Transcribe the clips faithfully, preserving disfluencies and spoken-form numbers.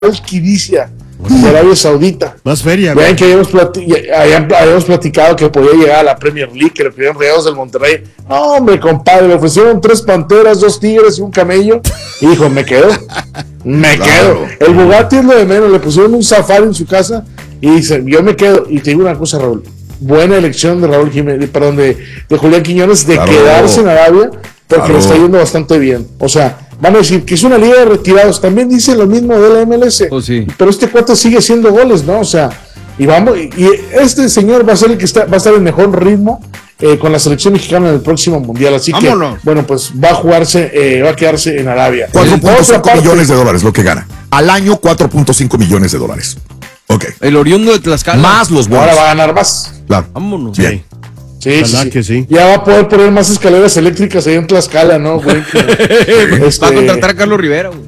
Al-Qidsiya de Arabia Saudita. Más feria. Vean que habíamos, plati- habíamos platicado que podía llegar a la Premier League, que le pidieron Rayados del Monterrey. No, hombre, compadre, le ofrecieron tres panteras, dos tigres y un camello. Hijo, me quedo. Me Claro. quedo. El Bugatti es lo de menos. Le pusieron un safari en su casa y dice, yo me quedo. Y te digo una cosa, Raúl. Buena elección de Raúl Jiménez, perdón, de, de Julián Quiñones de Claro. quedarse en Arabia, porque Claro. le está yendo bastante bien. O sea, van a decir que es una liga de retirados. También dicen lo mismo de la M L S. Oh, sí. Pero este cuate sigue haciendo goles, ¿no? O sea, y vamos, y este señor va a ser el que está, va a estar en mejor ritmo eh, con la selección mexicana en el próximo mundial. Así Vámonos. que, bueno, pues va a jugarse, eh, va a quedarse en Arabia. cuatro punto Por otra cinco parte, millones de dólares lo que gana. Al año, cuatro punto cinco millones de dólares. Ok. El oriundo de Tlaxcala. Más los bonos. ahora va a ganar más. Claro. Vámonos. Bien. Sí, sí, Ojalá sí. que sí. Ya va a poder poner más escaleras eléctricas ahí en Tlaxcala, ¿no, güey? Este, Va a contratar a Carlos Rivera, güey.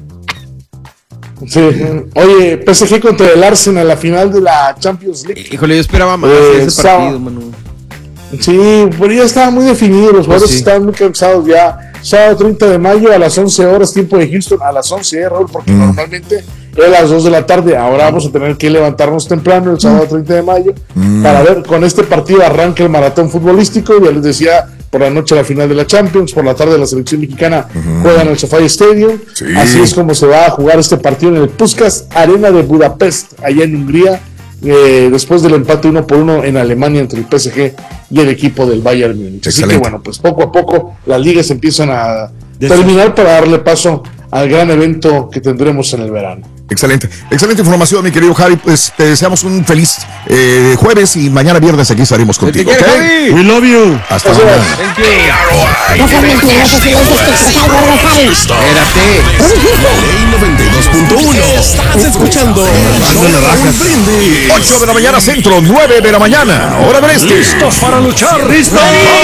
sí. Oye, P S G contra el Arsenal, la final de la Champions League. Híjole, yo esperaba más Eh, ese sábado. partido, mano. Sí, pero ya estaba muy definido, los jugadores sí. estaban muy cansados ya. Sábado treinta de mayo a las once horas, tiempo de Houston, a las once, ¿eh, Raúl? Porque Mm. normalmente era a las dos de la tarde. Ahora vamos a tener que levantarnos temprano el sábado treinta de mayo Mm. para ver, con este partido arranca el maratón futbolístico. Ya les decía, por la noche la final de la Champions, por la tarde la selección mexicana juega en el SoFi Stadium. Sí. Así es como se va a jugar este partido en el Puskás Arena de Budapest, allá en Hungría. Eh, después del empate uno por uno en Alemania entre el P S G y el equipo del Bayern Múnich. Así Excelente. que bueno, pues poco a poco las ligas empiezan a terminar para darle paso al gran evento que tendremos en el verano. Excelente, excelente información, mi querido Javi. Pues te deseamos un feliz eh, jueves y mañana viernes aquí estaremos contigo. quiere, ¿ok? Javi? We love you. Hasta Eso mañana. es. Thank you. No seas mentiroso si le dices que se cae gordo, Javi. Espérate. Ley noventa y dos punto uno. Estás escuchando Raúl Brindis. ocho de la mañana centro, nueve de la mañana, hora del este. ¿Listos para luchar? ¡Listos!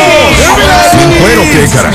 Bueno, qué cara.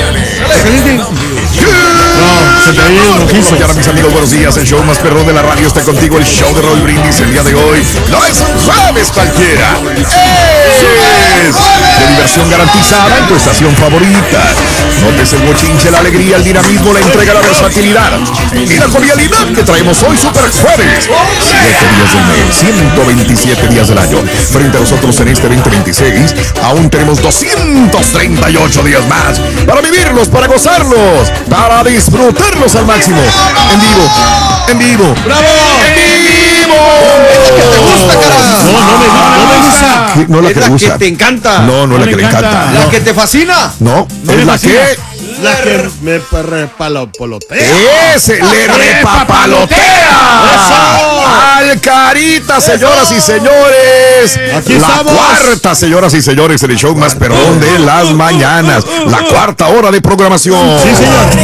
Se te veía el rojizo. Mañana, mis amigos, buenos días. El show más perrón de la radio está contigo. El show de Raúl Brindis el día de hoy. No es un jueves cualquiera. Es de diversión garantizada en tu estación favorita. Notes el bochinche, la alegría, el dinamismo, la entrega, la versatilidad y la jovialidad que traemos hoy, Super Jueves. siete días del mes, ciento veintisiete días del año. Frente a nosotros en este veinte veintiséis, aún tenemos doscientos treinta y ocho días más para vivirlos, para gozarlos, para disfrutarlos al máximo. En vivo, en vivo. ¡Bravo! ¡En vivo! ¿Te gusta, cara? No, no me, no me gusta. ¿Qué? No la Es que la le gusta. que te encanta. No, no, No la le que le encanta. encanta. La No, que te fascina. no, No es me la fascina. que La que me repalopolotea. ese le repapalotea al Carita, señoras y señores. Aquí la estamos. cuarta, señoras y señores, el show más perrón de las mañanas. La cuarta hora de programación. Sí, señor.